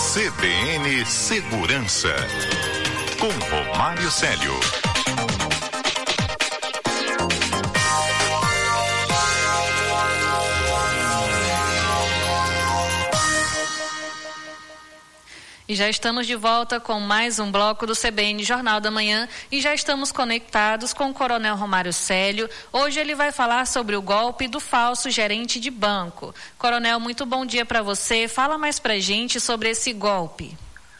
CBN Segurança, com Romário Célio. E já estamos de volta com mais um bloco do CBN Jornal da Manhã e já estamos conectados com o Coronel Romário Célio. Hoje ele vai falar sobre o golpe do falso gerente de banco. Coronel, muito bom dia para você. Fala mais pra gente sobre esse golpe.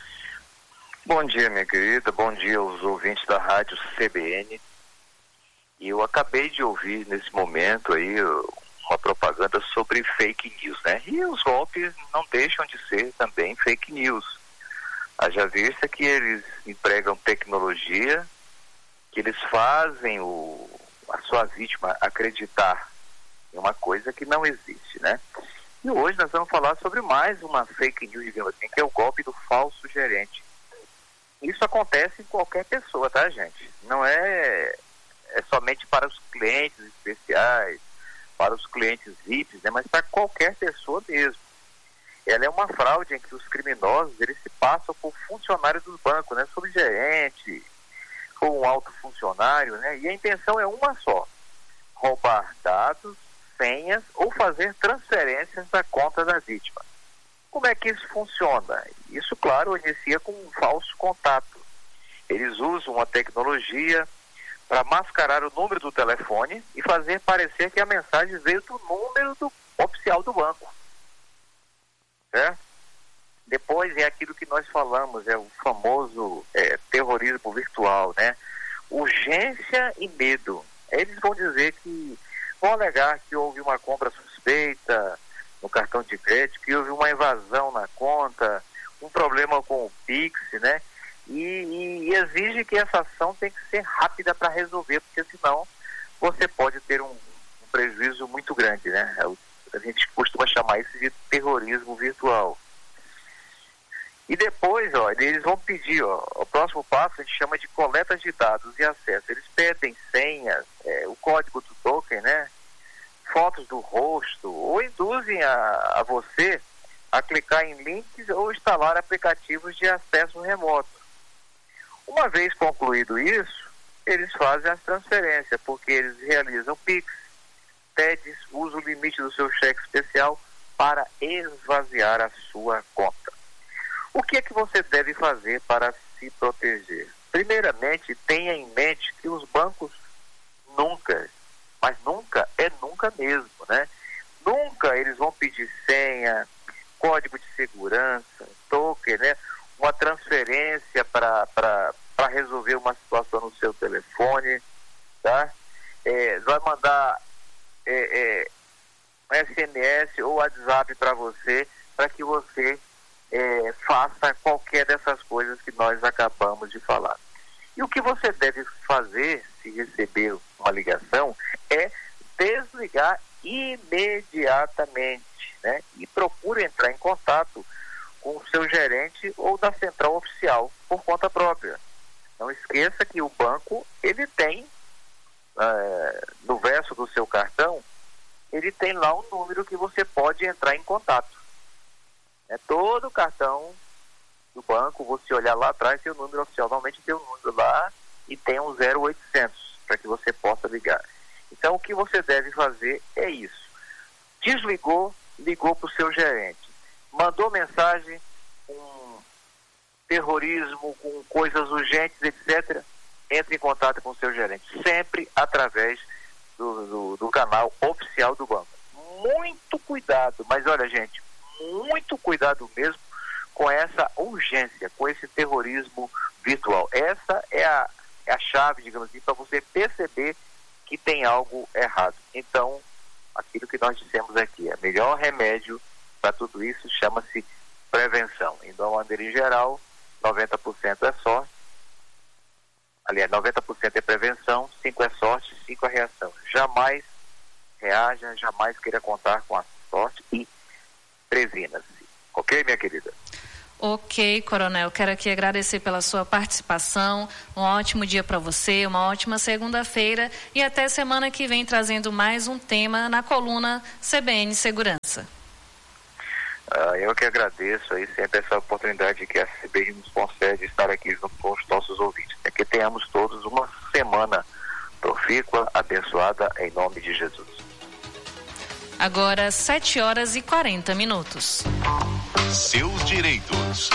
Bom dia, minha querida. Bom dia aos ouvintes da rádio CBN. E eu acabei de ouvir nesse momento aí uma propaganda sobre fake news, né? E os golpes não deixam de ser também fake news. Haja vista que eles empregam tecnologia, que eles fazem a sua vítima acreditar em uma coisa que não existe, né? E hoje nós vamos falar sobre mais uma fake news, digamos assim, que é o golpe do falso gerente. Isso acontece em qualquer pessoa, tá, gente? Não é somente para os clientes especiais, para os clientes VIPs, né? Mas para qualquer pessoa mesmo. Ela é uma fraude em que os criminosos, eles se passam por funcionários dos bancos, né? Subgerente, ou um alto funcionário, né? E a intenção é uma só: roubar dados, senhas ou fazer transferências da conta da vítima. Como é que isso funciona? Isso, claro, inicia com um falso contato. Eles usam uma tecnologia para mascarar o número do telefone e fazer parecer que a mensagem veio do número oficial do banco. Certo? Depois é aquilo que nós falamos, é o famoso terrorismo virtual, né? Urgência e medo. Eles vão dizer vão alegar que houve uma compra suspeita no cartão de crédito, que houve uma invasão na conta, um problema com o Pix, né? E exige que essa ação tem que ser rápida para resolver, porque senão você pode ter um prejuízo muito grande, né? A gente costuma chamar isso de terrorismo virtual. E depois, eles vão pedir, o próximo passo a gente chama de coleta de dados e acesso. Eles pedem senhas, o código do token, né? Fotos do rosto, ou induzem a você a clicar em links ou instalar aplicativos de acesso remoto. Uma vez concluído isso, eles fazem as transferências, porque eles realizam Pix, TEDs, usa o limite do seu cheque especial para esvaziar a sua conta. O que é que você deve fazer para se proteger? Primeiramente, tenha em mente que os bancos nunca, mas nunca é nunca mesmo, né? Nunca eles vão pedir senha, código de segurança, token, né? Uma transferência para resolver uma situação no seu telefone, tá? Vai mandar SMS ou WhatsApp para você, para que você faça qualquer dessas coisas que nós acabamos de falar. E o que você deve fazer se receber uma ligação é desligar imediatamente, né? E procure entrar em contato com o seu gerente ou da central oficial por conta própria. Não esqueça que o banco, ele tem no verso do seu cartão, ele tem lá um número que você pode entrar em contato. Todo cartão do banco, você olhar lá atrás, tem o número oficial. Normalmente tem um número lá e tem um 0800 para que você possa ligar. Então, o que você deve fazer é isso. Desligou, ligou para o seu gerente. Mandou mensagem com terrorismo, com coisas urgentes, etc., entre em contato com o seu gerente, sempre através do canal oficial do banco. Muito cuidado, mas olha, gente, muito cuidado mesmo com essa urgência, com esse terrorismo virtual. Essa é a chave, digamos assim, para você perceber que tem algo errado. Então, aquilo que nós dissemos aqui, o melhor remédio para tudo isso chama-se prevenção. Então, de uma maneira em geral, 90% é sorte. Aliás, 90% é prevenção, 5% é sorte, 5% é reação. Jamais reaja, jamais queira contar com a sorte e previna-se. Ok, minha querida? Ok, Coronel. Quero aqui agradecer pela sua participação. Um ótimo dia para você, uma ótima segunda-feira e até semana que vem trazendo mais um tema na coluna CBN Segurança. Eu que agradeço aí sempre essa oportunidade que a CBN nos concede estar aqui junto com os nossos ouvintes. Que tenhamos todos uma semana profícua, abençoada, em nome de Jesus. Agora 7h40. Seus direitos.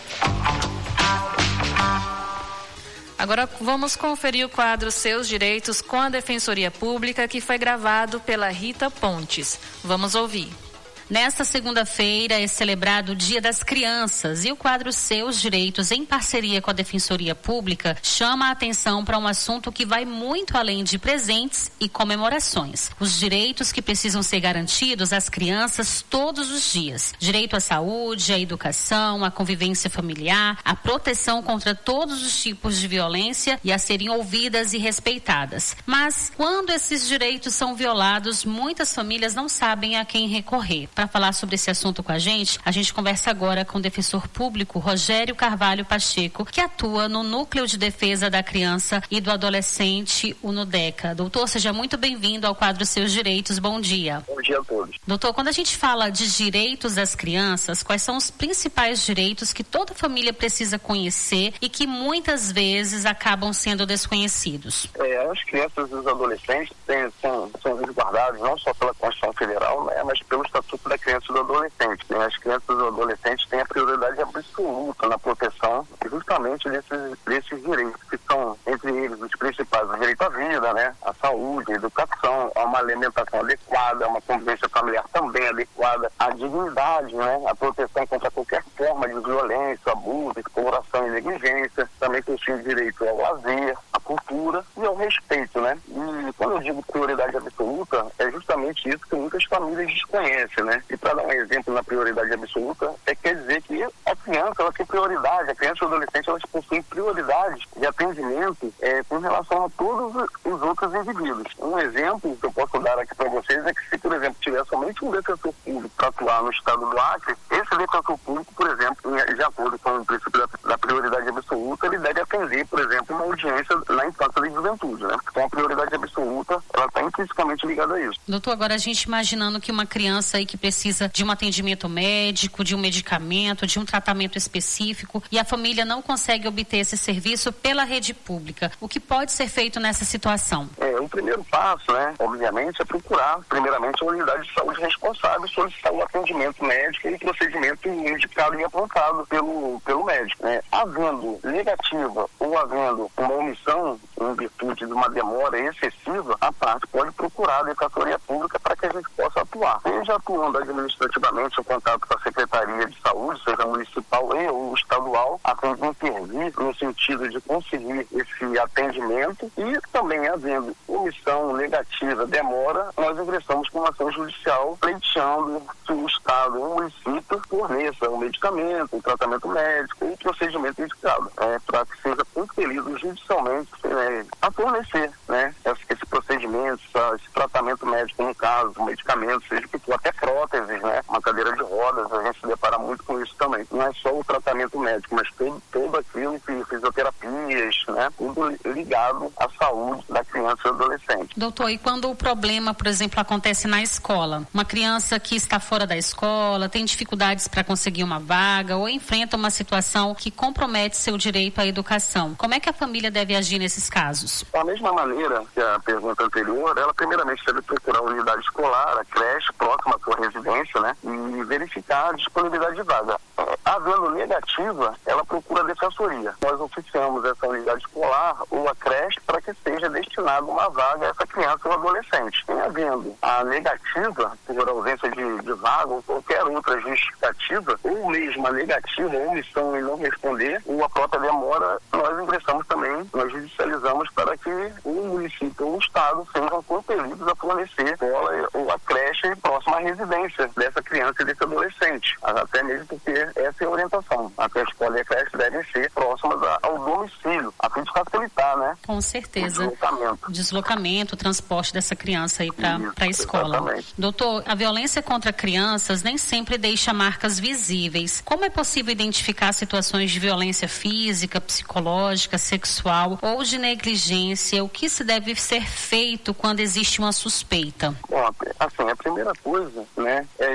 Agora vamos conferir o quadro Seus Direitos com a Defensoria Pública, que foi gravado pela Rita Pontes. Vamos ouvir. Nesta segunda-feira é celebrado o Dia das Crianças e o quadro Seus Direitos, em parceria com a Defensoria Pública, chama a atenção para um assunto que vai muito além de presentes e comemorações. Os direitos que precisam ser garantidos às crianças todos os dias. Direito à saúde, à educação, à convivência familiar, à proteção contra todos os tipos de violência e a serem ouvidas e respeitadas. Mas, quando esses direitos são violados, muitas famílias não sabem a quem recorrer. Para falar sobre esse assunto com a gente conversa agora com o defensor público Rogério Carvalho Pacheco, que atua no Núcleo de Defesa da Criança e do Adolescente, o NUDECA. Doutor, seja muito bem-vindo ao quadro Seus Direitos. Bom dia. Bom dia a todos. Doutor, quando a gente fala de direitos das crianças, quais são os principais direitos que toda família precisa conhecer e que muitas vezes acabam sendo desconhecidos? As crianças e os adolescentes são resguardados não só pela Constituição Federal, né, mas pelo Estatuto da Criança e do Adolescente. As crianças e os adolescentes têm a prioridade absoluta na proteção justamente desses direitos, que são, entre eles, os principais: o direito à vida, né, à saúde, à educação, a uma alimentação adequada, a uma convivência familiar também adequada, a dignidade, né, a proteção contra qualquer forma de violência, abuso, exploração e negligência, também possui direito ao lazer, à cultura e ao respeito, né? E quando eu digo prioridade absoluta, é justamente isso que muitas famílias desconhecem, né? E para dar um exemplo na prioridade absoluta, quer dizer que a criança, ela tem prioridade, a criança e o adolescente, elas possuem prioridade de atendimento com relação a todos os outros indivíduos. Um exemplo que eu posso dar aqui para vocês é que se, por exemplo, tiver somente um defensor público para atuar no estado do Acre, esse defensor público, por exemplo, de acordo com o princípio da prioridade absoluta, ele deve atender, por exemplo, uma audiência na infância e juventude, né? Então a prioridade absoluta, ela está intrinsecamente ligada a isso. Doutor, agora a gente imaginando que uma criança aí que precisa de um atendimento médico, de um medicamento, de um tratamento específico e a família não consegue obter esse serviço pela rede pública, o que pode ser feito nessa situação? O primeiro passo, né, obviamente, é procurar, primeiramente, a unidade de saúde responsável e solicitar o atendimento médico e o procedimento indicado e apontado pelo médico, né? Havendo negativa ou havendo uma omissão em virtude de uma demora excessiva, a parte pode procurar a Defensoria Pública para que a gente possa atuar. Seja atuando administrativamente em contato com a Secretaria de Saúde, seja municipal e ou estadual, a fim de intervir no sentido de conseguir esse atendimento, e também havendo omissão negativa, demora, nós ingressamos com uma ação judicial pleiteando que o Estado ou o município forneça o medicamento, o tratamento médico e o procedimento indicado, para que seja compelido judicialmente a fornecer, né, esse procedimento, esse tratamento médico, no caso, um medicamento, seja o que for, até próteses, né, uma cadeira de rodas, a gente se depara muito com isso também. Não é só o tratamento médico, mas todo aquilo que fisioterapias, né, tudo ligado à saúde da criança e adolescente. Doutor, e quando o problema, por exemplo, acontece na escola? Uma criança que está fora da escola, tem dificuldades para conseguir uma vaga ou enfrenta uma situação que compromete seu direito à educação. Como é que a família deve agir nesses casos? Da mesma maneira que a pergunta anterior, ela primeiramente deve procurar a unidade escolar, a creche próxima à sua residência, né, e verificar a disponibilidade de vaga. Havendo negativa, ela procura a defensoria. Nós oficiamos essa unidade escolar ou a creche para que seja destinada uma vaga a essa criança ou adolescente. E havendo a negativa, por ausência de vaga ou qualquer outra justificativa, ou mesmo a negativa, ou omissão em não responder, ou a própria demora, nós ingressamos também, nós judicializamos para que o município ou o Estado sejam compelidos a fornecer a escola ou a creche próxima à residência dessa criança e desse adolescente. Até mesmo porque essa é a orientação. A escola e a creche devem ser próximas ao domicílio, a fim de facilitar, né? Com certeza. O deslocamento, o transporte dessa criança aí para a escola. Exatamente. Doutor, a violência contra crianças nem sempre deixa marcas visíveis. Como é possível identificar situações de violência física, psicológica, sexual ou de negligência? O que se deve ser feito quando existe uma suspeita? Bom, assim, a primeira coisa, né, é